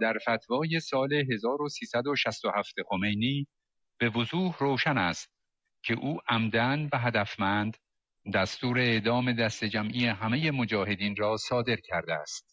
در فتوای سال 1367 خمینی به وضوح روشن است که او عمدن و هدفمند دستور اعدام دست جمعی همه مجاهدین را صادر کرده است.